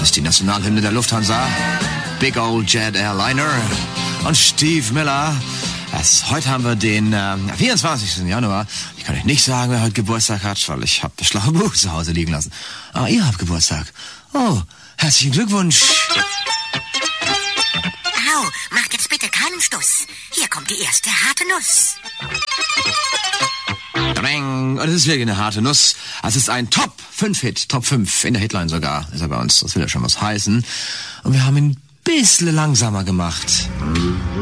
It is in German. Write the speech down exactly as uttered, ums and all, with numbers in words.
ist die Nationalhymne der Lufthansa. Big Old Jet Airliner. Und Steve Miller. Das, heute haben wir den äh, vierundzwanzigsten Januar. Ich kann euch nicht sagen, wer heute Geburtstag hat, weil ich habe das schlaue Buch zu Hause liegen lassen. Aber ihr habt Geburtstag. Oh, herzlichen Glückwunsch. Au, macht jetzt bitte keinen Stuss. Hier kommt die erste harte Nuss. Und es ist wirklich eine harte Nuss. Es ist ein Top fünf Hit, Top fünf, in der Hitline sogar, ist er bei uns. Das will ja schon was heißen. Und wir haben ihn ein bisschen langsamer gemacht.